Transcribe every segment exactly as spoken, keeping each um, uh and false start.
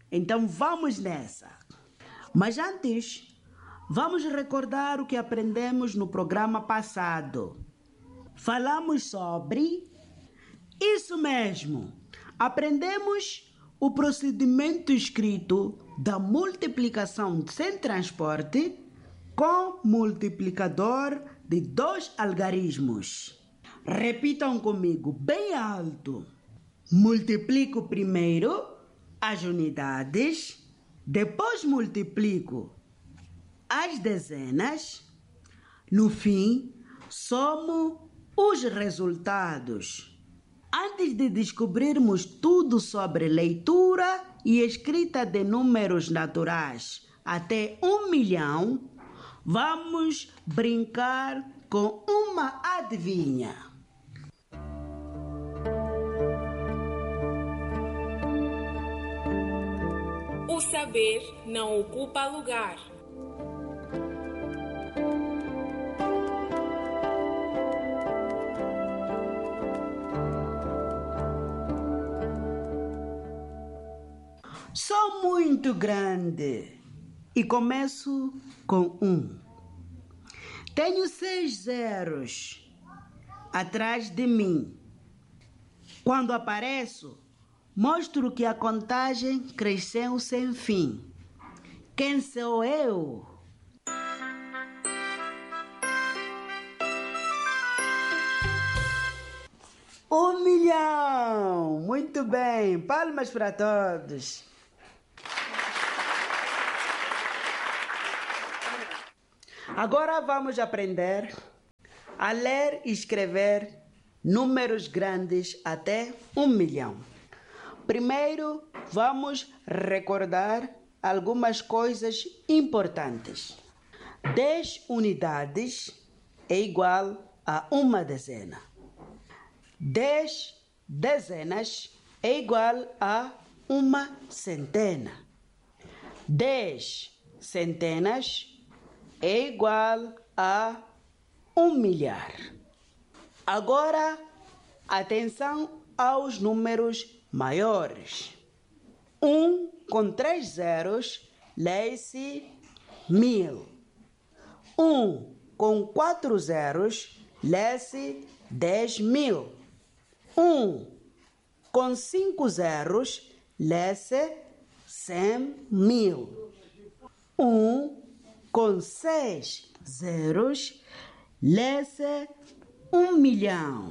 Então vamos nessa. Mas antes, vamos recordar o que aprendemos no programa passado. Falamos sobre... Isso mesmo! Aprendemos o procedimento escrito da multiplicação sem transporte com multiplicador de dois algarismos. Repitam comigo bem alto. Multiplico primeiro as unidades, depois multiplico as dezenas, no fim, somo os resultados. Antes de descobrirmos tudo sobre leitura e escrita de números naturais até um milhão, vamos brincar com uma adivinha. O saber não ocupa lugar. Sou muito grande e começo com um. Tenho seis zeros atrás de mim. Quando apareço, mostro que a contagem cresceu sem fim. Quem sou eu? Um milhão! Muito bem! Palmas para todos! Agora vamos aprender a ler e escrever números grandes até um milhão. Primeiro, vamos recordar algumas coisas importantes. dez unidades é igual a uma dezena. dez dezenas é igual a uma centena. dez centenas é igual a um milhar. Agora, atenção aos números maiores. Um com três zeros lê-se mil. Um com quatro zeros lê-se dez mil. Um com cinco zeros lê-se cem mil. Um com seis zeros lê-se um milhão.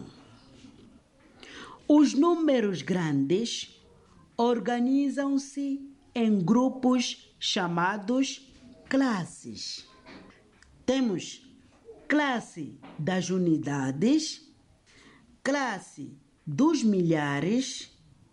Os números grandes organizam-se em grupos chamados classes. Temos classe das unidades, classe dos milhares,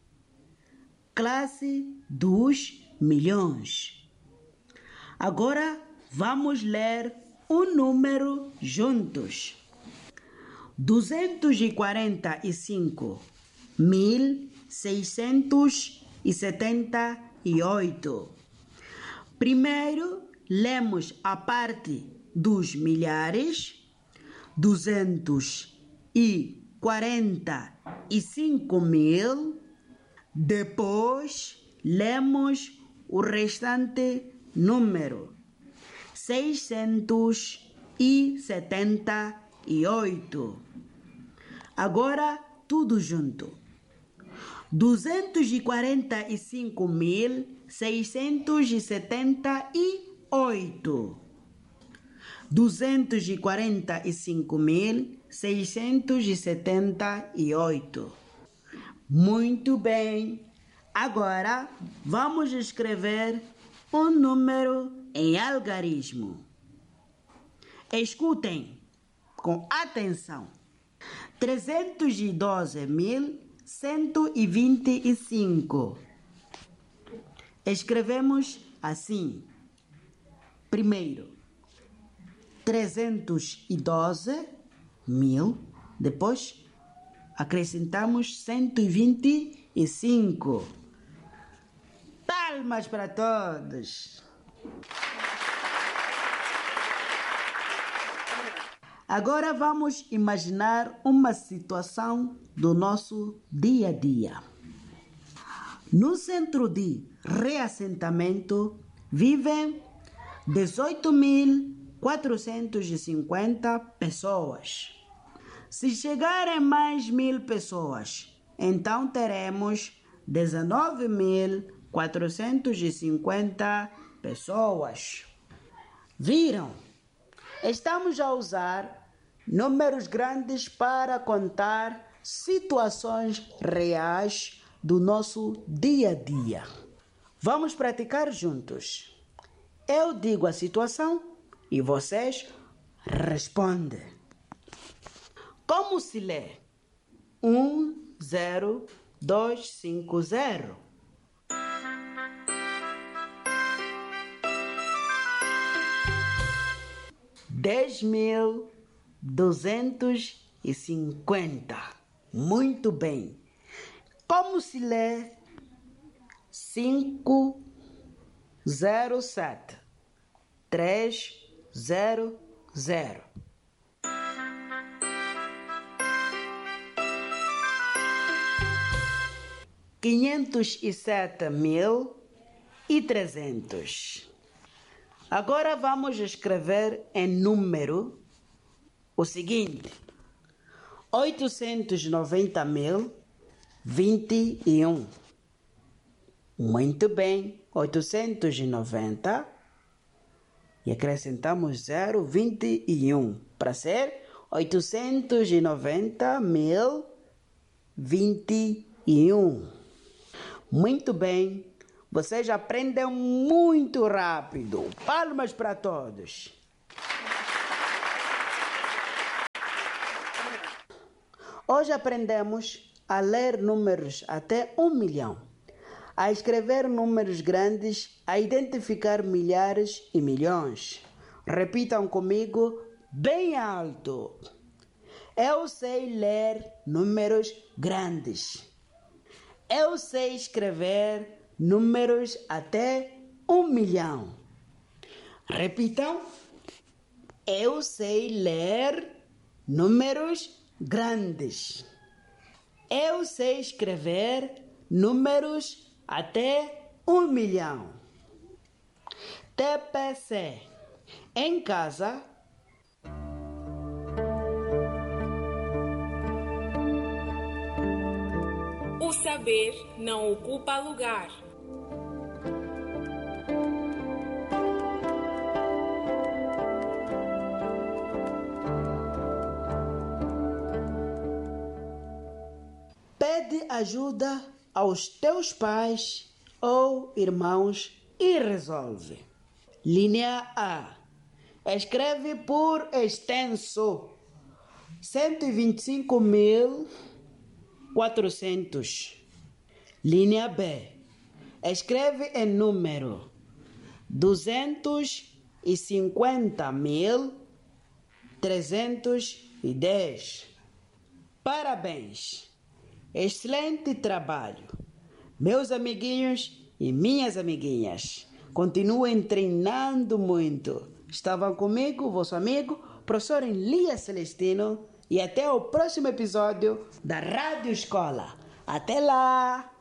classe dos milhões. Agora vamos ler um número juntos. duzentos e quarenta e cinco mil seiscentos e setenta e oito. Primeiro, lemos a parte dos milhares. duzentos e quarenta e cinco mil. Depois, lemos o restante número. seiscentos e setenta e oito. Agora, tudo junto. duzentos e quarenta e cinco mil seiscentos e setenta e oito. duzentos e quarenta e cinco mil seiscentos e setenta e oito. Muito bem. Agora, vamos escrever um número em algarismo. Escutem com atenção. trezentos e doze mil cento e vinte e cinco. Escrevemos assim. Primeiro, trezentos e doze mil. Depois, acrescentamos cento e vinte e cinco. Palmas para todos. Agora vamos imaginar uma situação do nosso dia a dia. No centro de reassentamento vivem dezoito mil quatrocentas e cinquenta pessoas. Se chegarem mais mil pessoas, então teremos dezenove mil quatrocentas e cinquenta pessoas. Viram? Estamos a usar números grandes para contar situações reais do nosso dia a dia. Vamos praticar juntos. Eu digo a situação e vocês respondem. Como se lê? Um, zero, dois, cinco, zero. Dez mil duzentos e cinquenta. Muito bem. Como se lê? Cinco, zero, sete, três, zero, zero. Quinhentos e sete mil e trezentos. Agora vamos escrever em número o seguinte: oitocentos e noventa mil vinte e um. Muito bem, oitocentos e noventa e acrescentamos zero, vinte e um para ser oitocentos e noventa mil vinte e um. Muito bem, vocês aprendem muito rápido. Palmas para todos. Hoje aprendemos a ler números até um milhão, a escrever números grandes, a identificar milhares e milhões. Repitam comigo bem alto. Eu sei ler números grandes. Eu sei escrever números até um milhão. Repitam. Eu sei ler números grandes. Eu sei escrever números até um milhão. T P C. Em casa. O saber não ocupa lugar. Pede ajuda aos teus pais ou irmãos e resolve. Linha A. Escreve por extenso. cento e vinte e cinco mil e quatrocentos. Linha B. Escreve em número. duzentos e cinquenta mil trezentos e dez. Parabéns! Excelente trabalho! Meus amiguinhos e minhas amiguinhas, continuem treinando muito. Estavam comigo, vosso amigo, professor Elias Celestino, e até o próximo episódio da Rádio Escola. Até lá!